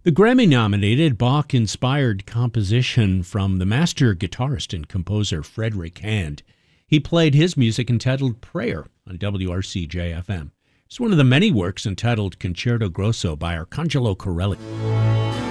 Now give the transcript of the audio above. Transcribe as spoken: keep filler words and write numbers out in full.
The Grammy-nominated Bach-inspired composition from the master guitarist and composer Frederick Hand. He played his music entitled Prayer on W R C J F M. It's one of the many works entitled Concerto Grosso by Arcangelo Corelli.